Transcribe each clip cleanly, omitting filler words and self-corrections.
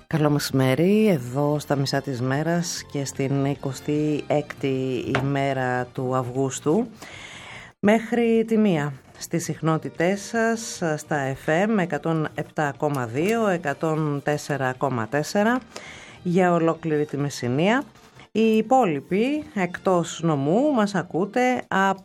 Καλό μεσημέρι, εδώ στα μισά της μέρας και στην 26η ημέρα του Αυγούστου μέχρι τη 1 στις συχνότητές σας στα FM 107,2, 104,4 για ολόκληρη τη Μεσσηνία. Οι υπόλοιποι εκτός νομού μας ακούτε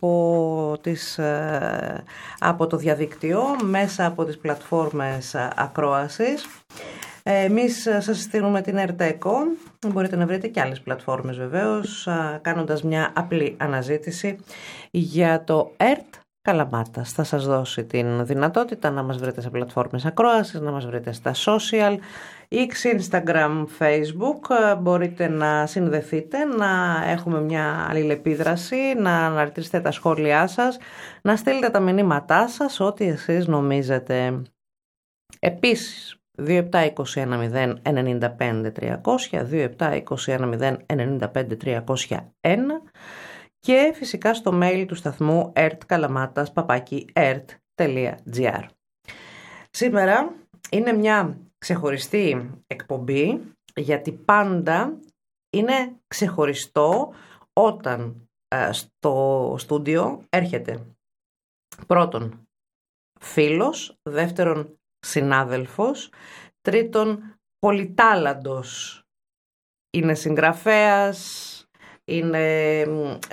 από το διαδίκτυο μέσα από τις πλατφόρμες ακρόασης. Εμείς σας στείλουμε την ΕΡΤ-ΕΚΟ, μπορείτε να βρείτε και άλλες πλατφόρμες βεβαίως, κάνοντας μια απλή αναζήτηση για το ΕΡΤ Καλαμάτας. Θα σας δώσει την δυνατότητα να μας βρείτε σε πλατφόρμες ακρόασης, να μας βρείτε στα social, X, Instagram, Facebook. Μπορείτε να συνδεθείτε, να έχουμε μια αλληλεπίδραση, να αναρτήσετε τα σχόλιά σας, να στείλετε τα μηνύματά σας, ό,τι εσείς νομίζετε. Επίσης, 2721095300, 2721095301 και φυσικά στο mail του σταθμού ertkalamatas@ert.gr. Σήμερα είναι μια ξεχωριστή εκπομπή, γιατί πάντα είναι ξεχωριστό όταν στο στούντιο έρχεται πρώτον φίλος, δεύτερον συνάδελφος, τρίτον πολυτάλαντος. Είναι συγγραφέας, είναι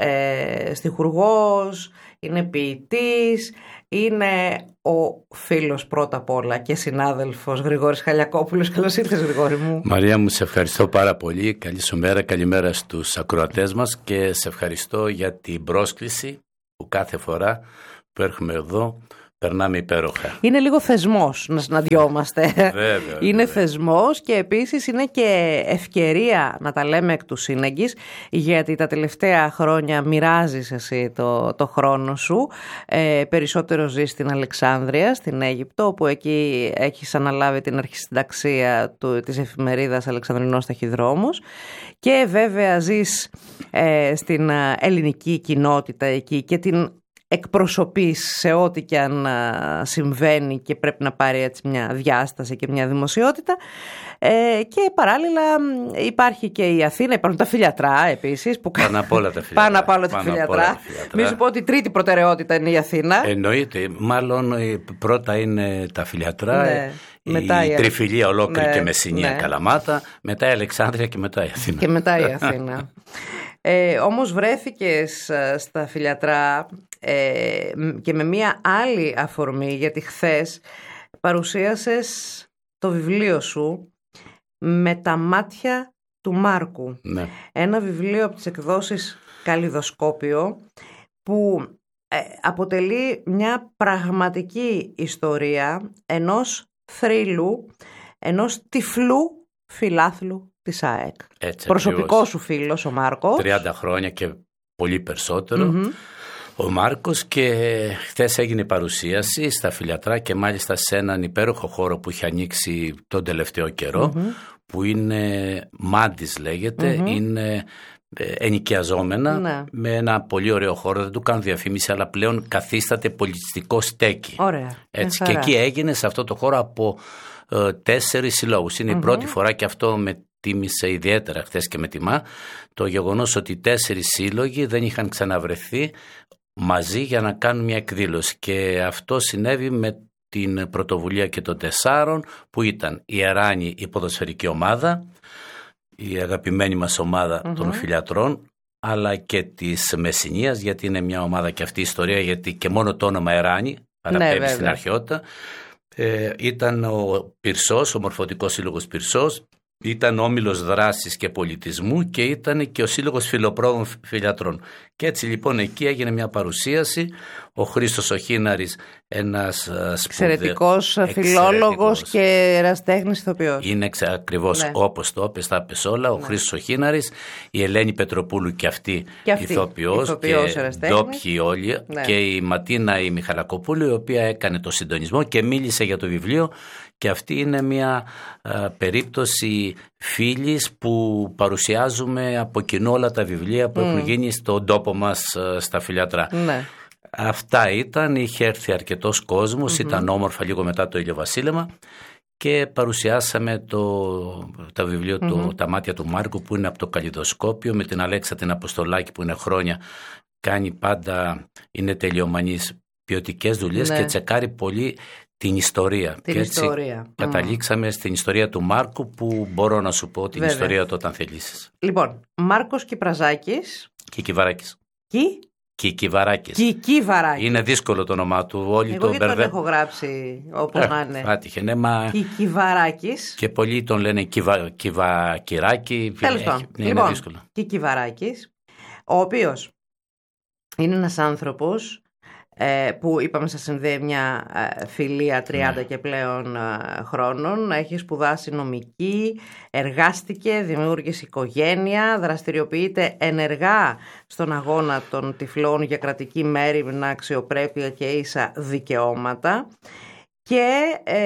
στιχουργός, είναι ποιητής, είναι ο φίλος πρώτα απ' όλα και συνάδελφος Γρηγόρης Χαλιακόπουλος. Καλώς ήρθες, Γρηγόρη μου. Μαρία μου, σε ευχαριστώ πάρα πολύ. Καλή σου μέρα, καλημέρα στους ακροατές μας και σε ευχαριστώ για την πρόσκληση που κάθε φορά που έρχομαι εδώ περνάμε υπέροχα. Είναι λίγο θεσμός να συναντιόμαστε. Βέβαια, είναι θεσμός και επίσης είναι και ευκαιρία να τα λέμε εκ του σύνεγγυς, γιατί τα τελευταία χρόνια μοιράζεις εσύ το χρόνο σου. Περισσότερο ζεις στην Αλεξάνδρεια, στην Αίγυπτο, όπου εκεί έχεις αναλάβει την αρχισυνταξία της εφημερίδας Αλεξανδρινός Ταχυδρόμος, και βέβαια ζεις στην ελληνική κοινότητα εκεί και την εκπροσωπείς σε ό,τι και αν συμβαίνει και πρέπει να πάρει έτσι μια διάσταση και μια δημοσιότητα, και παράλληλα υπάρχει και η Αθήνα, υπάρχουν τα φιλιατρά επίσης που πάνω απ' όλα τα φιλιατρά. Μην σου πω ότι η τρίτη προτεραιότητα είναι η Αθήνα. Εννοείται, μάλλον πρώτα είναι τα φιλιατρά, ναι. Μετά η τριφυλία ολόκληρη, ναι, και Μεσσηνία, ναι, Καλαμάτα, μετά η Αλεξάνδρεια και μετά η Αθήνα. Και μετά η Αθήνα. Όμως βρέθηκες στα φιλιατρά και με μία άλλη αφορμή, γιατί χθες παρουσίασες το βιβλίο σου «Με τα μάτια του Μάρκου». Ναι. Ένα βιβλίο από τις εκδόσεις Καλλιδοσκόπιο που αποτελεί μια πραγματική ιστορία ενός θρύλου, ενός τυφλού φιλάθλου της ΑΕΚ. Έτσι, προσωπικό ακριβώς. Σου φίλος ο Μάρκος. 30 χρόνια και πολύ περισσότερο. Ο Μάρκος, και χθες έγινε παρουσίαση στα φιλιατρά και μάλιστα σε έναν υπέροχο χώρο που είχε ανοίξει τον τελευταίο καιρό, που είναι Μάντης λέγεται, είναι ενοικιαζόμενα, ναι, με ένα πολύ ωραίο χώρο. Δεν του κάνω διαφήμιση, αλλά πλέον καθίσταται πολιτιστικό στέκι. Ωραία. Έτσι, και εκεί έγινε σε αυτό το χώρο από 4 συλλόγους. Είναι η πρώτη φορά, και αυτό με τίμησε ιδιαίτερα χθες και με τιμά, το γεγονός ότι 4 σύλλογοι δεν είχαν ξαναβρεθεί μαζί για να κάνουν μια εκδήλωση, και αυτό συνέβη με την πρωτοβουλία και των 4 που ήταν η Εράνη, η ποδοσφαιρική ομάδα, η αγαπημένη μας ομάδα των φιλιατρών, αλλά και της Μεσσηνίας, γιατί είναι μια ομάδα και αυτή η ιστορία, γιατί και μόνο το όνομα Εράνη παραπέμπει, ναι, στην αρχαιότητα. Ήταν ο Πυρσός, ο Μορφωτικός Σύλλογος Πυρσός, ήταν όμιλος δράσης και πολιτισμού και ήταν και ο Σύλλογος Φιλοπρόδων Φιλιατρών. Και έτσι λοιπόν εκεί έγινε μια παρουσίαση. Ο Χρήστος ο Χίναρης, ένας εξαιρετικός φιλόλογος και ερασιτέχνης ηθοποιός. Είναι ακριβώς, ναι, όπως το είπες, τα πες όλα. Ο, ναι, Χρήστος ο Χίναρης, η Ελένη Πετροπούλου και αυτή ηθοποιός και ντόπιοι όλοι, ναι, και η Ματίνα η Μιχαλακοπούλου, η οποία έκανε το συντονισμό και μίλησε για το βιβλίο. Και αυτή είναι μια περίπτωση φίλης που παρουσιάζουμε από κοινό όλα τα βιβλία που έχουν γίνει στον τόπο μας στα φιλιατρά. Ναι. Αυτά ήταν, είχε έρθει αρκετός κόσμος, ήταν όμορφα λίγο μετά το ηλιοβασίλεμα και παρουσιάσαμε τα βιβλίο «Τα μάτια του Μάρκου» που είναι από το Καλλιδοσκόπιο, με την Αλέξα την Αποστολάκη που είναι χρόνια, κάνει πάντα, είναι τελειομανής, ποιοτικές δουλειές και τσεκάρει πολύ την ιστορία. Και έτσι καταλήξαμε στην ιστορία του Μάρκου, που μπορώ να σου πω την ιστορία του όταν θελήσεις. Λοιπόν, Μάρκος Κυπραζάκης. Κικιβαράκης. Κικιβαράκης. Είναι δύσκολο το όνομά του. Όλοι εγώ τον έχω γράψει όπως να είναι. Άτυχε, Κικιβαράκης. Και πολλοί τον λένε Κιβακυράκη. Τέλος πάντων. Είναι δύσκολο. Κικιβαράκης, ο οποίος είναι ένας άνθρωπος που είπαμε σας συνδέει μια φιλία 30 και πλέον χρόνων. Έχει σπουδάσει νομική, εργάστηκε, δημιούργησε οικογένεια, δραστηριοποιείται ενεργά στον αγώνα των τυφλών για κρατική μέριμνα, αξιοπρέπεια και ίσα δικαιώματα. Και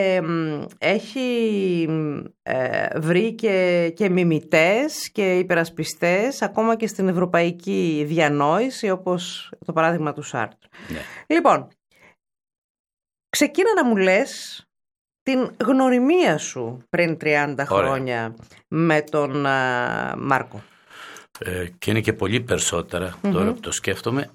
έχει βρει και μιμητές και υπερασπιστές ακόμα και στην ευρωπαϊκή διανόηση, όπως το παράδειγμα του Σάρτρ. Ναι. Λοιπόν, ξεκίνα να μου λες την γνωριμία σου πριν 30 χρόνια με τον Μάρκο. Και είναι και πολύ περισσότερα τώρα που το σκέφτομαι.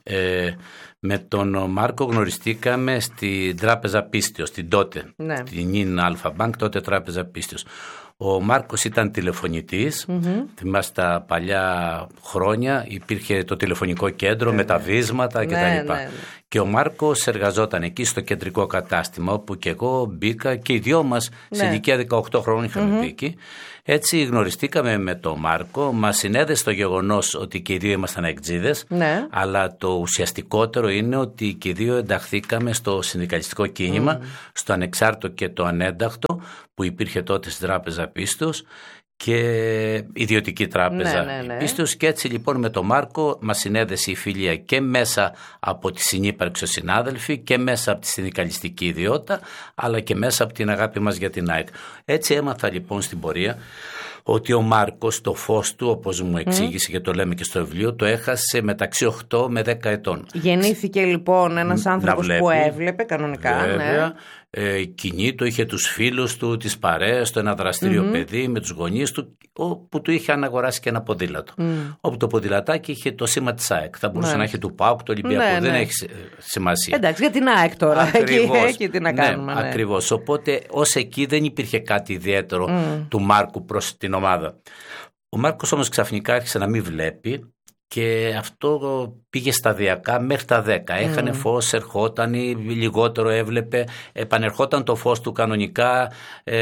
Με τον Μάρκο γνωριστήκαμε στη Τράπεζα Πίστεως, την τότε, την Ιν Αλφα Μπάνκ, τότε Τράπεζα Πίστεως. Ο Μάρκος ήταν τηλεφωνητής, θυμάστε τα παλιά χρόνια υπήρχε το τηλεφωνικό κέντρο με τα βίσματα κτλ. Και ο Μάρκος εργαζόταν εκεί στο κεντρικό κατάστημα, όπου και εγώ μπήκα και οι δυο μας σε ηλικία 18 χρόνων είχαμε μπει εκεί. Έτσι γνωριστήκαμε με τον Μάρκο, μας συνέδεσε το γεγονός ότι και οι δύο ήμασταν εκτζίδες, αλλά το ουσιαστικότερο είναι ότι και οι δύο ενταχθήκαμε στο συνδικαλιστικό κίνημα, στο ανεξάρτητο και το ανένταχτο που υπήρχε τότε στην Τράπεζα Πίστεως και ιδιωτική τράπεζα Πίστεως. Και έτσι λοιπόν με τον Μάρκο μας συνέδεσε η φιλία και μέσα από τη συνύπαρξη ως συνάδελφοι και μέσα από τη συνδικαλιστική ιδιότητα, αλλά και μέσα από την αγάπη μας για την ΑΕΚ. Έτσι έμαθα λοιπόν στην πορεία ότι ο Μάρκος το φως του, όπως μου εξήγησε και το λέμε και στο βιβλίο, το έχασε μεταξύ 8 με 10 ετών. Γεννήθηκε λοιπόν ένας άνθρωπος που έβλεπε κανονικά. Βέβαια, κινήτο, είχε τους φίλους του, τις παρέες του, ένα δραστήριο παιδί με τους γονείς του, που του είχε αναγοράσει και ένα ποδήλατο. Όπου το ποδηλατάκι είχε το σήμα της ΑΕΚ. Θα μπορούσε να έχει του ΠΑΟΚ, του Ολυμπιακού, δεν έχει σημασία. Εντάξει, για την ΑΕΚ τώρα. Εκεί τι να κάνουμε. Ακριβώς. Οπότε ως εκεί δεν υπήρχε κάτι ιδιαίτερο του Μάρκου προς την ομάδα. Ο Μάρκος όμως ξαφνικά άρχισε να μην βλέπει. Και αυτό πήγε σταδιακά μέχρι τα 10. Έχανε φως, ερχόταν, λιγότερο έβλεπε, επανερχόταν το φως του κανονικά,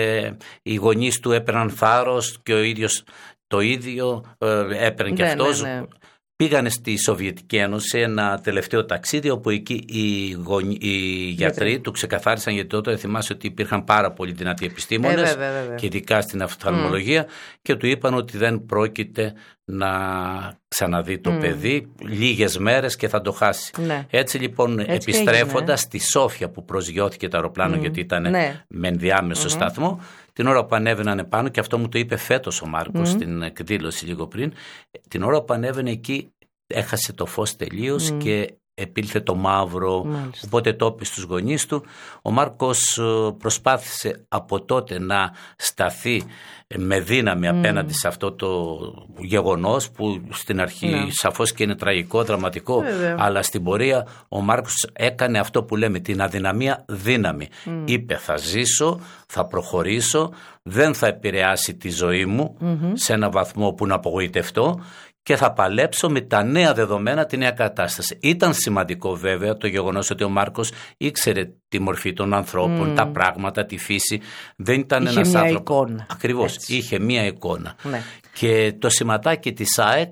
οι γονείς του έπαιρναν θάρρος και ο ίδιος το ίδιο έπαιρνε και αυτός. Πήγανε στη Σοβιετική Ένωση ένα τελευταίο ταξίδι, όπου εκεί οι γιατροί του ξεκαθάρισαν, γιατί τότε θυμάσαι ότι υπήρχαν πάρα πολύ δυνατοί επιστήμονες και ειδικά στην οφθαλμολογία, και του είπαν ότι δεν πρόκειται να ξαναδεί το παιδί λίγες μέρες και θα το χάσει. Έτσι λοιπόν επιστρέφοντας στη Σόφια που προσγειώθηκε το αεροπλάνο, γιατί ήταν με ενδιάμεσο σταθμό, την ώρα που ανέβαιναν επάνω, και αυτό μου το είπε φέτος ο Μάρκος στην εκδήλωση λίγο πριν, την ώρα που ανέβαινε εκεί έχασε το φως τελείως και επήλθε το μαύρο. Οπότε το είπε στους γονείς του. Ο Μάρκος προσπάθησε από τότε να σταθεί με δύναμη απέναντι σε αυτό το γεγονός, που στην αρχή σαφώς και είναι τραγικό, δραματικό, αλλά στην πορεία ο Μάρκος έκανε αυτό που λέμε την αδυναμία δύναμη. Είπε θα ζήσω, θα προχωρήσω, δεν θα επηρεάσει τη ζωή μου σε ένα βαθμό που να απογοητευτώ, και θα παλέψω με τα νέα δεδομένα, τη νέα κατάσταση. Ήταν σημαντικό βέβαια το γεγονός ότι ο Μάρκος ήξερε τη μορφή των ανθρώπων, τα πράγματα, τη φύση. Δεν ήταν ένας άνθρωπος. Είχε μια εικόνα. Ακριβώς, είχε μια εικόνα. Και το σηματάκι της ΑΕΚ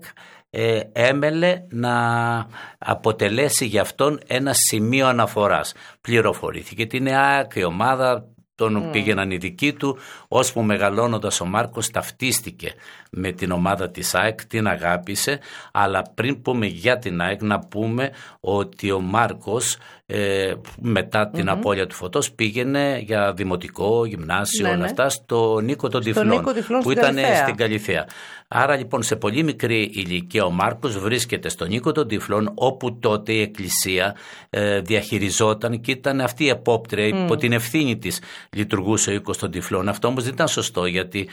έμελε να αποτελέσει για αυτόν ένα σημείο αναφοράς. Πληροφορήθηκε την ΑΕΚ, η ομάδα τον πήγαιναν οι δικοί του, ώσπου μεγαλώνοντας ο Μάρκος ταυτίστηκε με την ομάδα της ΑΕΚ, την αγάπησε. Αλλά πριν πούμε για την ΑΕΚ, να πούμε ότι ο Μάρκος μετά την απώλεια του Φωτός πήγαινε για δημοτικό, γυμνάσιο, όλα αυτά στο Νίκο των Τυφλών που ήταν στην Καλιθέα. Άρα λοιπόν σε πολύ μικρή ηλικία ο Μάρκος βρίσκεται στο Νίκο των Τυφλών, όπου τότε η Εκκλησία διαχειριζόταν και ήταν αυτή η επόπτρια, υπό την ευθύνη της λειτουργούσε ο Οίκος των Τυφλών. Αυτό όμως δεν ήταν σωστό, γιατί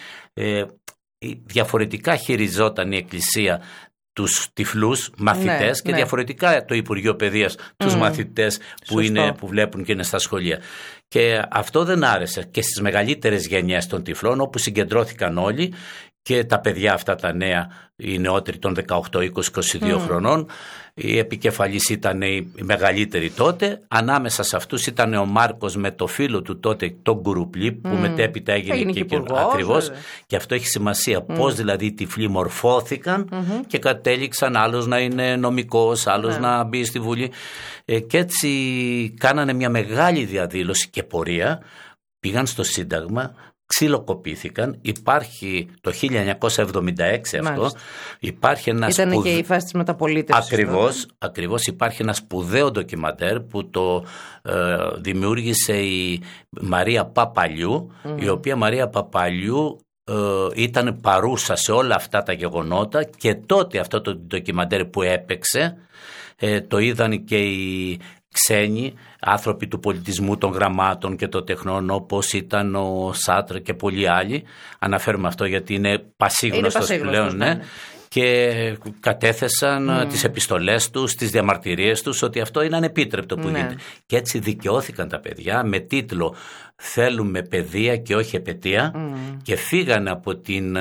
διαφορετικά χειριζόταν η Εκκλησία τους τυφλούς μαθητές και διαφορετικά το Υπουργείο Παιδείας τους μαθητές που βλέπουν και είναι στα σχολεία. Και αυτό δεν άρεσε και στις μεγαλύτερες γενιές των τυφλών, όπου συγκεντρώθηκαν όλοι και τα παιδιά αυτά τα νέα, οι νεότεροι των 18, 20, 22 χρονών. Η επικεφαλής ήταν η μεγαλύτερη τότε. Ανάμεσα σε αυτούς ήταν ο Μάρκος με το φίλο του τότε, τον Κουρουπλή, που μετέπειτα έγινε και ακριβώς. Και αυτό έχει σημασία. Πώς δηλαδή οι τυφλοί μορφώθηκαν και κατέληξαν, άλλος να είναι νομικός, άλλος να μπει στη Βουλή. Και έτσι κάνανε μια μεγάλη διαδήλωση και πορεία. Πήγαν στο Σύνταγμα, ξυλοκοπήθηκαν. Υπάρχει το 1976 αυτό. Υπάρχει ένα Ήταν και η φάση της μεταπολίτευσης. Ακριβώς. Υπάρχει ένα σπουδαίο ντοκιμαντέρ που το δημιούργησε η Μαρία Παπαλιού, η οποία Μαρία Παπαλιού ήταν παρούσα σε όλα αυτά τα γεγονότα, και τότε αυτό το ντοκιμαντέρ που έπαιξε το είδαν και οι ξένοι άνθρωποι του πολιτισμού, των γραμμάτων και των τεχνών, όπως ήταν ο Σάτρ και πολλοί άλλοι. Αναφέρουμε αυτό γιατί είναι πασίγνωστος πλέον, ναι. Και κατέθεσαν τις επιστολές τους, τις διαμαρτυρίες τους, ότι αυτό είναι ανεπίτρεπτο που γίνεται. Και έτσι δικαιώθηκαν τα παιδιά με τίτλο «Θέλουμε παιδεία και όχι επετεία», και φύγανε από την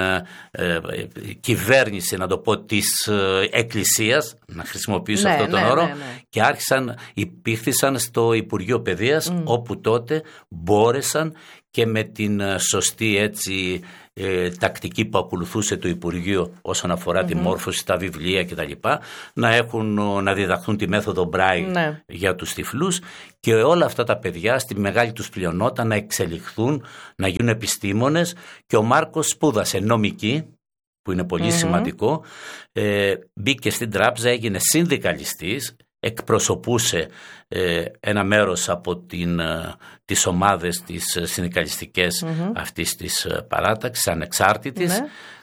κυβέρνηση, να το πω, της Εκκλησίας, να χρησιμοποιήσω αυτόν τον όρο, και υπήρχαν στο Υπουργείο Παιδείας, όπου τότε μπόρεσαν και με την σωστή έτσι τακτική που ακολουθούσε το Υπουργείο όσον αφορά τη μόρφωση, τα βιβλία κτλ. Να διδαχθούν τη μέθοδο Μπράιλ για τους τυφλούς, και όλα αυτά τα παιδιά στη μεγάλη τους πλειονότητα να εξελιχθούν, να γίνουν επιστήμονες. Και ο Μάρκος σπούδασε νομική, που είναι πολύ σημαντικό, μπήκε στην τράπεζα, έγινε συνδικαλιστής, εκπροσωπούσε ένα μέρος από τις ομάδες τις συνδικαλιστικές αυτής της παράταξης, ανεξάρτητης.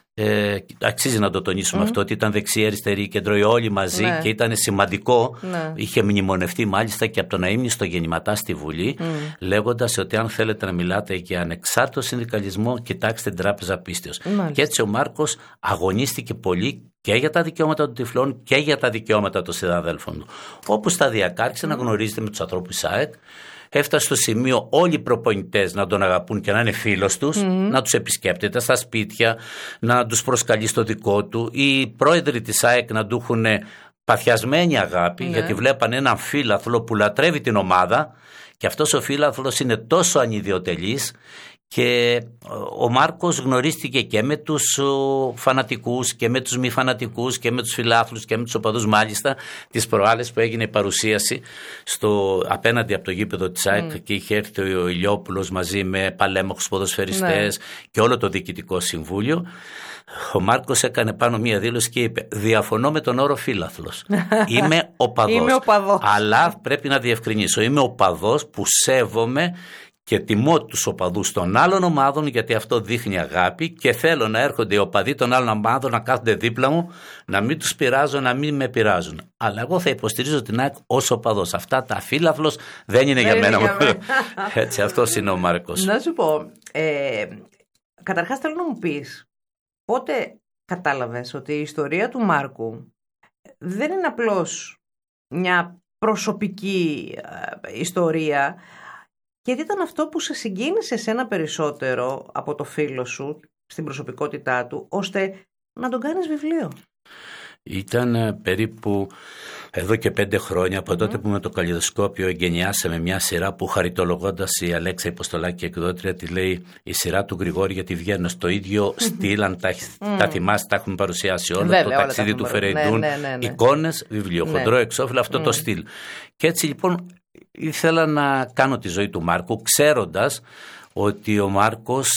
Αξίζει να το τονίσουμε αυτό, ότι ήταν δεξιοί, αριστεροί, κεντρώοι όλοι μαζί, και ήταν σημαντικό. Είχε μνημονευτεί μάλιστα και από τον αείμνηστο γεννηματά στη Βουλή, λέγοντας ότι αν θέλετε να μιλάτε για ανεξάρτητο συνδικαλισμό, κοιτάξτε την Τράπεζα Πίστεως. Και έτσι ο Μάρκος αγωνίστηκε πολύ και για τα δικαιώματα των τυφλών και για τα δικαιώματα των συναδέλφων του. Όπου σταδιακά άρχισε να γνωρίζεται με τους ανθρώπους της ΑΕΚ. Έφτασε στο σημείο όλοι οι προπονητές να τον αγαπούν και να είναι φίλος τους, να τους επισκέπτεται στα σπίτια, να τους προσκαλεί στο δικό του. Οι πρόεδροι της ΑΕΚ να του έχουν παθιασμένη αγάπη, γιατί βλέπανε έναν φίλαθλο που λατρεύει την ομάδα, και αυτός ο φίλαθλος είναι τόσο ανιδιοτελής. Και ο Μάρκος γνωρίστηκε και με τους φανατικούς και με τους μη φανατικούς και με τους φιλάθλους και με τους οπαδούς. Μάλιστα τις προάλλες που έγινε η παρουσίαση απέναντι από το γήπεδο της ΑΕΚ και είχε έρθει ο Ηλιόπουλος μαζί με παλέμαχους ποδοσφαιριστές και όλο το διοικητικό συμβούλιο, ο Μάρκος έκανε πάνω μία δήλωση και είπε: διαφωνώ με τον όρο φίλαθλος. Είμαι οπαδός. Αλλά πρέπει να διευκρινίσω, είμαι οπαδός που σέβομαι και τιμώ τους οπαδούς των άλλων ομάδων, γιατί αυτό δείχνει αγάπη, και θέλω να έρχονται οι οπαδοί των άλλων ομάδων να κάθονται δίπλα μου, να μην τους πειράζω, να μην με πειράζουν. Αλλά εγώ θα υποστηρίζω την ΑΕΚ ως οπαδός. Αυτά τα φίλαθλος δεν είναι για μένα. Έτσι, αυτός είναι ο Μάρκος. Να σου πω, καταρχάς θέλω να μου πεις, πότε κατάλαβες ότι η ιστορία του Μάρκου δεν είναι απλώς μια προσωπική ιστορία, και τι ήταν αυτό που σε συγκίνησε εσένα περισσότερο από το φίλο σου στην προσωπικότητά του, ώστε να τον κάνεις βιβλίο? Ήταν περίπου εδώ και 5 χρόνια από τότε που με το Καλλιδοσκόπιο εγκαινιάσαμε μια σειρά που, χαριτολογώντας η Αλέξα Υποστολάκη, εκδότρια, τη λέει η σειρά του Γρηγόρη, γιατί βγαίνουν στο ίδιο στυλ. Αν τα θυμάστε, τα έχουμε παρουσιάσει όλα. Βέβαια, το ταξίδι του Φερεϊντούν, εικόνες, βιβλίο, χοντρό, εξώφυλλο, αυτό το στυλ. Και έτσι λοιπόν ήθελα να κάνω τη ζωή του Μάρκου, ξέροντας ότι ο Μάρκος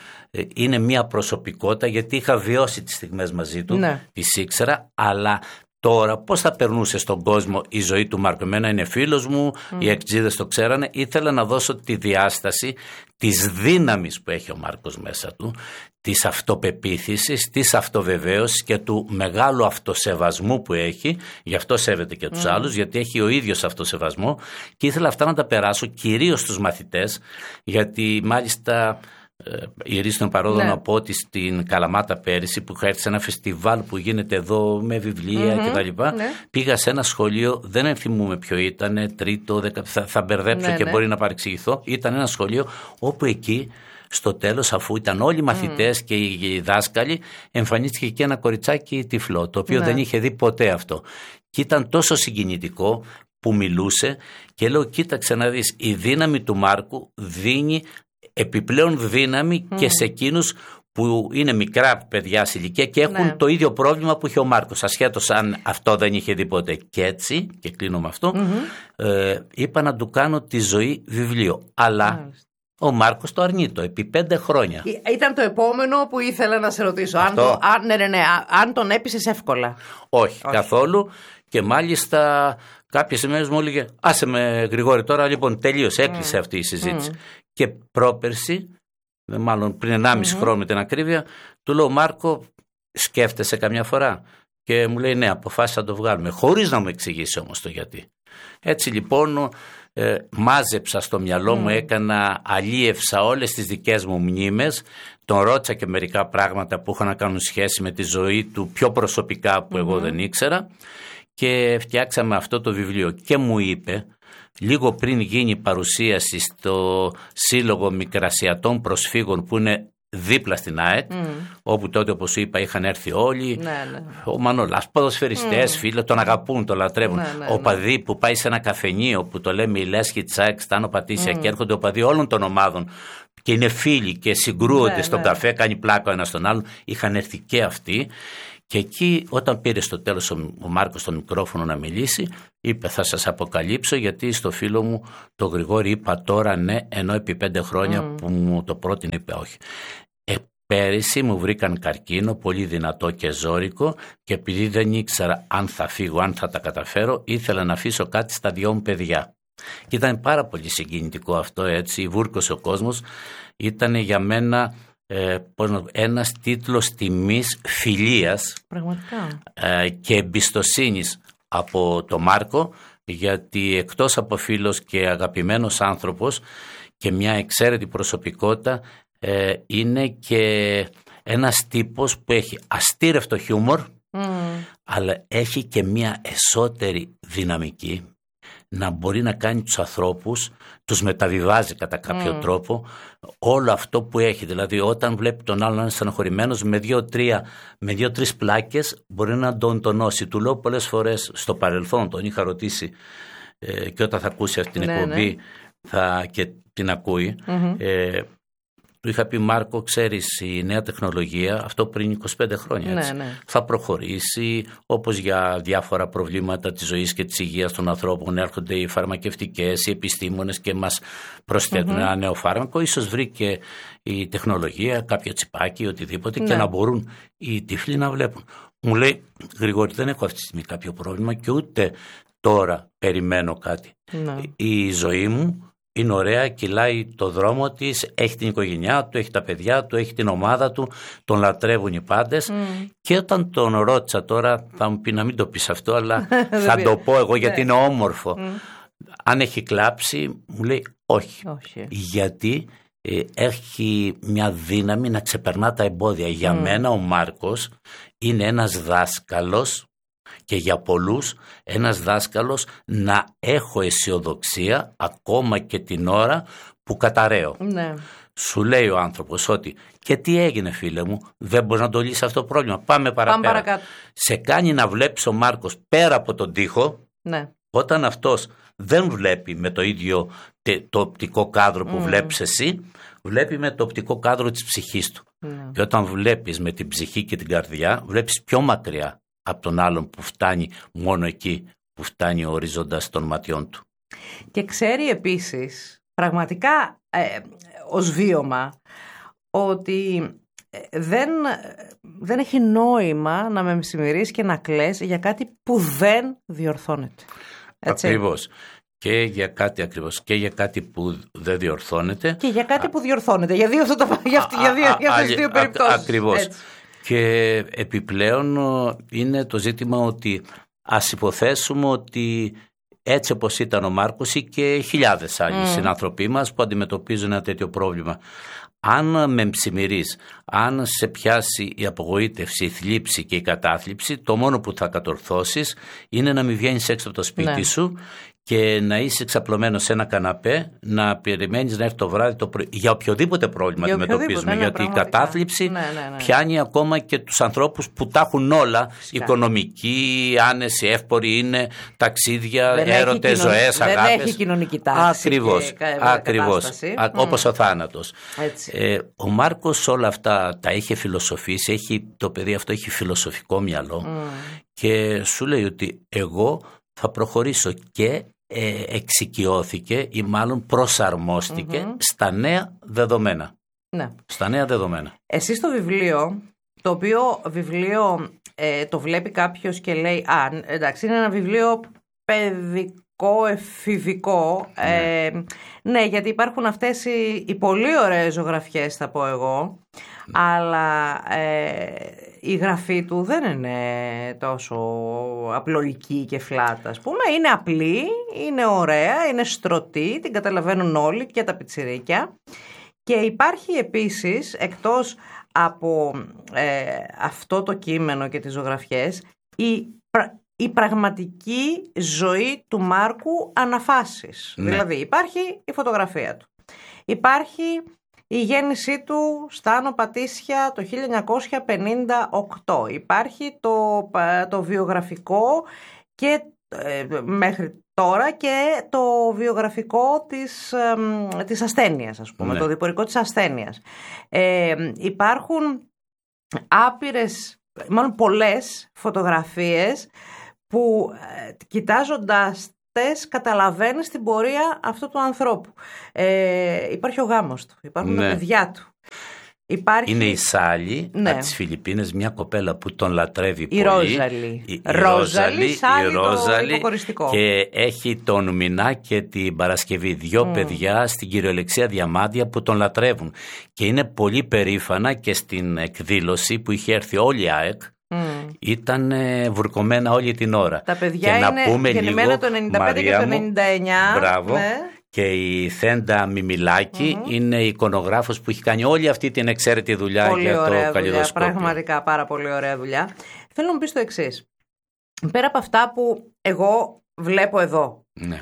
είναι μια προσωπικότητα, γιατί είχα βιώσει τις στιγμές μαζί του, τις ήξερα, αλλά τώρα πώς θα περνούσε στον κόσμο η ζωή του Μάρκου. Εμένα είναι φίλος μου, οι εκτζίδες το ξέρανε. Ήθελα να δώσω τη διάσταση της δύναμης που έχει ο Μάρκος μέσα του, της αυτοπεποίθησης, της αυτοβεβαίωσης και του μεγάλου αυτοσεβασμού που έχει. Γι' αυτό σέβεται και τους άλλους, γιατί έχει ο ίδιος αυτοσεβασμό, και ήθελα αυτά να τα περάσω κυρίως στους μαθητές, γιατί μάλιστα ηρίστον παρόδο να πω ότι στην Καλαμάτα πέρυσι, που είχα έρθει σε ένα φεστιβάλ που γίνεται εδώ με βιβλία κτλ. Πήγα σε ένα σχολείο, δεν ενθυμούμε ποιο ήταν, τρίτο, θα μπερδέψω και μπορεί να παρεξηγηθώ. Ήταν ένα σχολείο όπου εκεί στο τέλος, αφού ήταν όλοι οι μαθητές και οι δάσκαλοι, εμφανίστηκε και ένα κοριτσάκι τυφλό, το οποίο δεν είχε δει ποτέ αυτό. Και ήταν τόσο συγκινητικό που μιλούσε και λέω, κοίταξε να δεις, η δύναμη του Μάρκου δίνει επιπλέον δύναμη και σε εκείνους που είναι μικρά παιδιά σε ηλικία και έχουν το ίδιο πρόβλημα που είχε ο Μάρκος, ασχέτως αν αυτό δεν είχε δει ποτέ. Και έτσι, και κλείνω με αυτό, είπα να του κάνω τη ζωή βιβλίο. Αλλά ο Μάρκος το αρνείτο επί 5 χρόνια. Ήταν το επόμενο που ήθελα να σε ρωτήσω. Αν τον έπεισες εύκολα. Όχι, καθόλου. Και μάλιστα κάποιες ημέρες μου έλεγε, άσε με Γρηγόρη τώρα, λοιπόν τελείωσε, έκλεισε αυτή η συζήτηση. Και πρόπερση, μάλλον πριν 1,5 χρόνο με την ακρίβεια, του λέω, Μάρκο, σκέφτεσαι καμιά φορά? Και μου λέει, ναι, αποφάσισα να το βγάλουμε, χωρίς να μου εξηγήσει όμως το γιατί. Έτσι λοιπόν μάζεψα στο μυαλό μου, αλίευσα όλες τις δικές μου μνήμες, τον ρώτησα και μερικά πράγματα που είχαν να κάνουν σχέση με τη ζωή του πιο προσωπικά που εγώ δεν ήξερα, και φτιάξαμε αυτό το βιβλίο. Και μου είπε, λίγο πριν γίνει η παρουσίαση στο Σύλλογο Μικρασιατών Προσφύγων που είναι δίπλα στην ΑΕΚ, όπου τότε, όπως σου είπα, είχαν έρθει όλοι, ο Μανολάς, ποδοσφαιριστές, φίλοι, τον αγαπούν, τον λατρεύουν. Οπαδοί που πάει σε ένα καφενείο που το λέμε η Λέσχη της ΑΕΚ, Στάνο Πατήσια, και έρχονται οπαδοί όλων των ομάδων και είναι φίλοι και συγκρούονται στον καφέ, κάνει πλάκα ο ένας τον άλλον, είχαν έρθει και αυτοί. Και εκεί, όταν πήρε στο τέλος ο Μάρκος το μικρόφωνο να μιλήσει, είπε, θα σας αποκαλύψω, γιατί στο φίλο μου το Γρηγόρη είπα τώρα ναι, ενώ επί 5 χρόνια που μου το πρότεινε είπε όχι. Πέρυσι μου βρήκαν καρκίνο, πολύ δυνατό και ζώρικο, και επειδή δεν ήξερα αν θα φύγω, αν θα τα καταφέρω, ήθελα να αφήσω κάτι στα 2 μου παιδιά. Και ήταν πάρα πολύ συγκινητικό αυτό, έτσι, βούρκωσε ο κόσμος. Ήταν για μένα ένας τίτλος τιμής, φιλίας και εμπιστοσύνης από το Μάρκο, γιατί εκτός από φίλος και αγαπημένος άνθρωπος και μια εξαίρετη προσωπικότητα, είναι και ένας τύπος που έχει αστήρευτο χιούμορ, αλλά έχει και μια εσωτερική δυναμική να μπορεί να κάνει τους ανθρώπους, τους μεταβιβάζει κατά κάποιο τρόπο όλο αυτό που έχει. Δηλαδή όταν βλέπει τον άλλον να είναι στενοχωρημένος, με 2-3 πλάκες μπορεί να τον τονώσει. Του λέω πολλές φορές στο παρελθόν, τον είχα ρωτήσει και όταν θα ακούσει αυτή την εκπομπή και την ακούει, του είχα πει, Μάρκο, ξέρεις, η νέα τεχνολογία, αυτό πριν 25 χρόνια, έτσι, θα προχωρήσει, όπως για διάφορα προβλήματα της ζωής και της υγείας των ανθρώπων έρχονται οι φαρμακευτικές, οι επιστήμονες και μας προσθέτουν ένα νέο φάρμακο. Ίσως βρει και η τεχνολογία κάποιο τσιπάκι, οτιδήποτε, και να μπορούν οι τυφλοί να βλέπουν. Μου λέει, Γρηγόρη, δεν έχω αυτή τη στιγμή κάποιο πρόβλημα και ούτε τώρα περιμένω κάτι. Η ζωή μου είναι ωραία, κυλάει το δρόμο της, έχει την οικογένειά του, έχει τα παιδιά του, έχει την ομάδα του, τον λατρεύουν οι πάντες. Και όταν τον ρώτησα τώρα, θα μου πει να μην το πεις αυτό, αλλά θα το πω εγώ γιατί είναι όμορφο. Αν έχει κλάψει, μου λέει όχι. Γιατί έχει μια δύναμη να ξεπερνά τα εμπόδια. Για μένα ο Μάρκος είναι ένας δάσκαλος, και για πολλούς ένας δάσκαλος να έχω αισιοδοξία ακόμα και την ώρα που καταραίω. Σου λέει ο άνθρωπος ότι και τι έγινε, φίλε μου, δεν μπορείς να το λύσεις αυτό το πρόβλημα, πάμε παραπέρα. Σε κάνει να βλέπεις ο Μάρκος πέρα από τον τοίχο, όταν αυτός δεν βλέπει με το ίδιο το οπτικό κάδρο που βλέπεις εσύ, βλέπει με το οπτικό κάδρο της ψυχής του. Και όταν βλέπεις με την ψυχή και την καρδιά, βλέπεις πιο μακριά από τον άλλον που φτάνει μόνο εκεί που φτάνει ο ορίζοντας των ματιών του. Και ξέρει επίσης πραγματικά ως βίωμα ότι δεν έχει νόημα να με μεσημερείς και να κλαις για κάτι που δεν διορθώνεται. Έτσι. Ακριβώς. Και για κάτι που δεν διορθώνεται. Και για κάτι που διορθώνεται. Για αυτές τις δύο περιπτώσεις. Ακριβώς. Έτσι. Και επιπλέον είναι το ζήτημα ότι ας υποθέσουμε ότι έτσι όπως ήταν ο Μάρκος ή και χιλιάδες άλλοι συνανθρωποί μας που αντιμετωπίζουν ένα τέτοιο πρόβλημα. Αν με ψημυρείς, αν σε πιάσει η απογοήτευση, η θλίψη και η κατάθλιψη, το μόνο που θα κατορθώσεις είναι να μην βγαίνεις έξω από το σπίτι σου και να είσαι εξαπλωμένος σε ένα καναπέ, να περιμένεις να έρθει το βράδυ το πρωί. Για οποιοδήποτε πρόβλημα αντιμετωπίζουμε. Γιατί η κατάθλιψη πιάνει ακόμα και τους ανθρώπους που τα έχουν όλα. Φυσικά. Οικονομική, άνεση, εύπορη είναι, ταξίδια, έρωτες, ζωές, αγάπες. Δεν έχει κοινωνική τάξη. Ακριβώς. Όπως ο θάνατος. Ο Μάρκος όλα αυτά τα είχε φιλοσοφήσει. Το παιδί αυτό έχει φιλοσοφικό μυαλό. Και σου λέει ότι εγώ θα προχωρήσω και εξοικειώθηκε ή μάλλον προσαρμόστηκε στα νέα δεδομένα. Ναι. Στα νέα δεδομένα. Εσείς το βιβλίο, το οποίο βιβλίο το βλέπει κάποιος και λέει εντάξει, είναι ένα βιβλίο παιδικό, εφηβικό. Ναι, γιατί υπάρχουν αυτές οι πολύ ωραίες ζωγραφιές, θα πω εγώ. Αλλά η γραφή του δεν είναι τόσο απλοϊκή και φλάτα, ας πούμε. Είναι απλή, είναι ωραία, είναι στρωτή, την καταλαβαίνουν όλοι και τα πιτσιρίκια. Και υπάρχει επίσης, εκτός από αυτό το κείμενο και τις ζωγραφιές, η πραγματική ζωή του Μάρκου αναφάσεις. Ναι. Δηλαδή υπάρχει η φωτογραφία του. Υπάρχει η γέννησή του στα Άνω Πατήσια το 1958. Υπάρχει το βιογραφικό και μέχρι τώρα και το βιογραφικό της ασθένειας, ας πούμε, το διπορικό της ασθένειας. Υπάρχουν άπειρες, μάλλον πολλές φωτογραφίες που κοιτάζοντας καταλαβαίνεις την πορεία αυτού του ανθρώπου. Υπάρχει ο γάμος του, υπάρχουν τα παιδιά του. Είναι η Σάλι από τις Φιλιππίνες, μια κοπέλα που τον λατρεύει πολύ. Η Ρόζαλη, το υποκοριστικό. Και έχει τον Μινά και την Παρασκευή, δύο παιδιά στην κυριολεξία διαμάντια που τον λατρεύουν. Και είναι πολύ περήφανα και στην εκδήλωση που είχε έρθει όλη η ΑΕΚ. Ήταν βουρκωμένα όλη την ώρα. Τα παιδιά είναι γεννημένα το 95 και το 99. Μπράβο. Ναι. Και η Θέντα Μιμιλάκη είναι η εικονογράφος που έχει κάνει όλη αυτή την εξαίρετη δουλειά πολύ για το καλλιδοσκόπιο. Πραγματικά πάρα πολύ ωραία δουλειά. Θέλω να μου πεις το εξής. Πέρα από αυτά που εγώ βλέπω εδώ,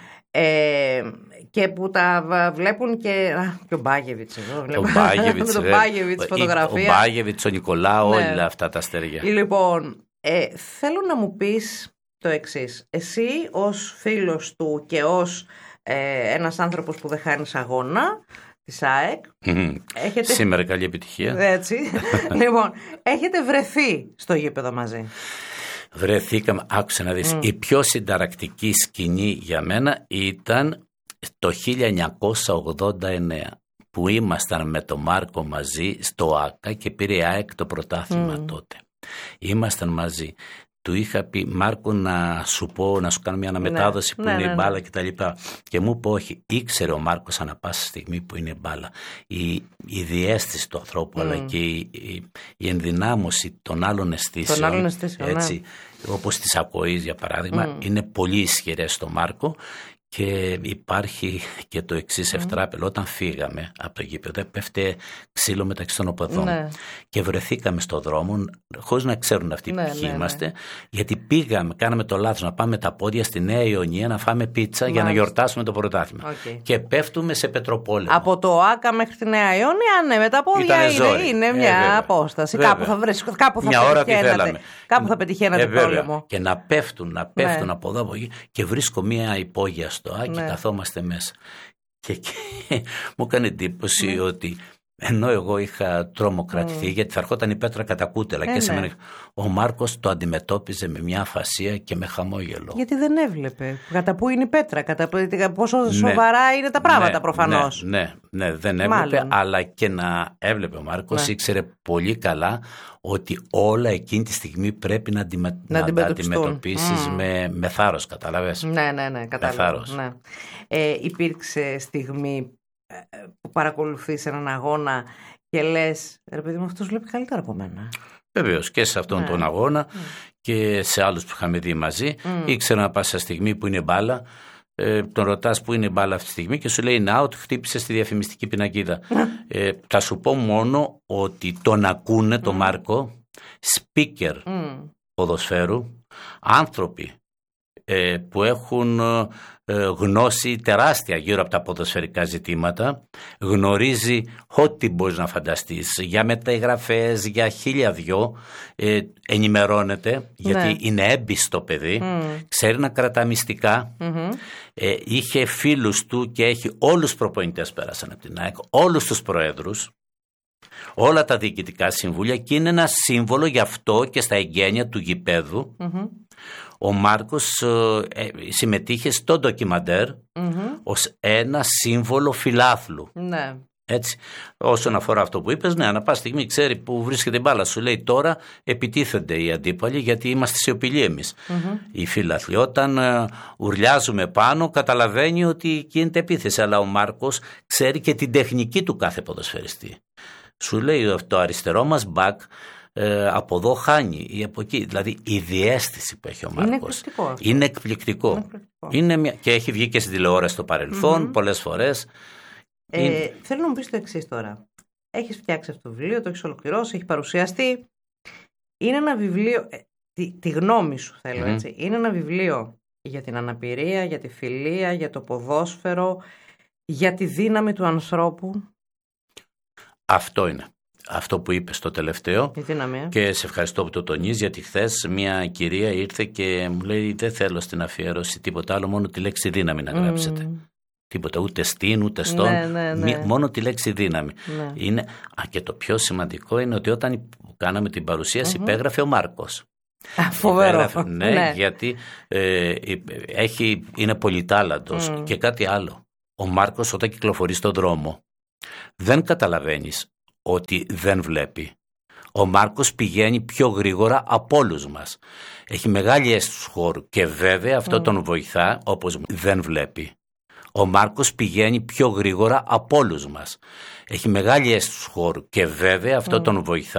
και που τα βλέπουν και ο Μπάγεβιτς εδώ. Ο Μπάγεβιτς, με τον Μπάγεβιτς φωτογραφία. Ο Μπάγεβιτς, ο Νικολάου, όλα αυτά τα αστέρια. Λοιπόν, θέλω να μου πεις το εξής. Εσύ ως φίλος του και ως ένας άνθρωπος που δεν χάνεις αγώνα της ΑΕΚ. Σήμερα καλή επιτυχία. Έτσι. Λοιπόν, έχετε βρεθεί στο γήπεδο μαζί. Βρεθήκαμε, άκουσε να δεις, η πιο συνταρακτική σκηνή για μένα ήταν το 1989 που ήμασταν με τον Μάρκο μαζί στο ΆΚΑ και πήρε η ΑΕΚ το πρωτάθλημα τότε. Ήμασταν μαζί. Του είχα πει, Μάρκο, να σου κάνω μια αναμετάδοση που είναι η μπάλα κτλ. Και μου είπε όχι. Ήξερε ο Μάρκος ανά πάσα στιγμή που είναι η μπάλα. Η διαίσθηση του ανθρώπου αλλά και η ενδυνάμωση των άλλων αισθήσεων, έτσι, όπως της ακοής για παράδειγμα, είναι πολύ ισχυρές στο Μάρκο. Και υπάρχει και το εξής ευτράπελο. Όταν φύγαμε από το γήπεδο, πέφτε ξύλο μεταξύ των οπαδών. Και βρεθήκαμε στο δρόμο, χωρίς να ξέρουν αυτοί ποιοι είμαστε, γιατί κάναμε το λάθος να πάμε τα πόδια στη Νέα Ιωνία να φάμε πίτσα για να γιορτάσουμε το πρωτάθλημα. Και πέφτουμε σε πετροπόλεμο. Από το ΆΚΑ μέχρι τη Νέα Ιωνία, με τα πόδια είναι μια απόσταση. Κάπου θα πετυχαίνατε πόλεμο. Και να πέφτουν από εδώ από εκεί. Και βρίσκω μια υπόγεια στο ΆΚΑ και καθόμαστε μέσα. Και μου έκανε εντύπωση ότι Ενώ εγώ είχα τρομοκρατηθεί, γιατί θα ερχόταν η πέτρα κατά κούτελα και σε μένα. Ο Μάρκος το αντιμετώπιζε με μια αφασία και με χαμόγελο. Γιατί δεν έβλεπε κατά πού είναι η πέτρα, πόσο σοβαρά είναι τα πράγματα προφανώς. Ναι, δεν έβλεπε, αλλά και να έβλεπε ο Μάρκος ήξερε πολύ καλά ότι όλα εκείνη τη στιγμή πρέπει να τα αντιμετωπίσεις με θάρρος, καταλαβες. Ναι, κατάλαβα. Ναι. Υπήρξε στιγμή που παρακολουθείς έναν αγώνα και λες, ρε παιδί μου, αυτός βλέπει καλύτερα από μένα? Βεβαίως, και σε αυτόν τον αγώνα και σε άλλους που είχαμε δει μαζί. Ήξερα να πάσα στιγμή που είναι μπάλα. Τον ρωτάς που είναι η μπάλα αυτή τη στιγμή και σου λέει είναι out, χτύπησε στη διαφημιστική πινακίδα. Θα σου πω μόνο ότι τον ακούνε τον Μάρκο speaker ποδοσφαίρου, άνθρωποι που έχουν γνώση τεράστια γύρω από τα ποδοσφαιρικά ζητήματα, γνωρίζει ό,τι μπορείς να φανταστείς για μεταγραφές, για 1002, ενημερώνεται γιατί είναι έμπιστο παιδί, ξέρει να κρατά μυστικά, είχε φίλους του και έχει όλους τους προπονητές πέρασαν από την ΑΕΚ, όλους τους προέδρους, όλα τα διοικητικά συμβούλια και είναι ένα σύμβολο γι' αυτό και στα εγγένεια του γηπέδου. Ο Μάρκος συμμετείχε στο ντοκιμαντέρ ως ένα σύμβολο φιλάθλου. Ναι. Έτσι, όσον αφορά αυτό που είπες, ναι, ανά πάσα στιγμή ξέρει που βρίσκεται η μπάλα. Σου λέει τώρα επιτίθενται οι αντίπαλοι γιατί είμαστε σιωπηλοί εμείς. Οι φίλαθλοι. Όταν ουρλιάζουμε πάνω καταλαβαίνει ότι γίνεται επίθεση. Αλλά ο Μάρκος ξέρει και την τεχνική του κάθε ποδοσφαιριστή. Σου λέει το αριστερό μας μπακ από εδώ χάνει ή από εκεί. Δηλαδή η διαίσθηση που έχει ο Μάρκος είναι εκπληκτικό. Και έχει βγει και στην τηλεόραση στο παρελθόν πολλές φορές. Θέλω να μου πεις το εξής τώρα. Έχεις φτιάξει αυτό το βιβλίο, το έχεις ολοκληρώσει, έχει παρουσιαστεί. Είναι ένα βιβλίο, τη γνώμη σου θέλω έτσι, είναι ένα βιβλίο για την αναπηρία, για τη φιλία, για το ποδόσφαιρο, για τη δύναμη του ανθρώπου? Αυτό είναι. Αυτό που είπες το τελευταίο. Η δύναμη. Και σε ευχαριστώ που το τονίζεις, γιατί χθες μια κυρία ήρθε και μου λέει δεν θέλω στην αφιέρωση τίποτα άλλο, μόνο τη λέξη δύναμη να γράψετε. Τίποτα, ούτε στην, ούτε στον, μόνο τη λέξη δύναμη. Είναι, και το πιο σημαντικό είναι ότι όταν κάναμε την παρουσίαση υπέγραφε ο Μάρκος. Φοβερό. Ναι, γιατί είναι πολυτάλαντος. Και κάτι άλλο. Ο Μάρκος όταν κυκλοφορεί στον δρόμο δεν καταλαβαίνεις ότι δεν βλέπει. Ο Μάρκος πηγαίνει πιο γρήγορα από όλους μας. Έχει μεγάλη αίσθηση του χώρου και βέβαια αυτό τον βοηθά, όπως δεν βλέπει. Ο Μάρκος πηγαίνει πιο γρήγορα από όλους μας. Έχει μεγάλη αίσθηση του χώρου και βέβαια αυτό τον βοηθά.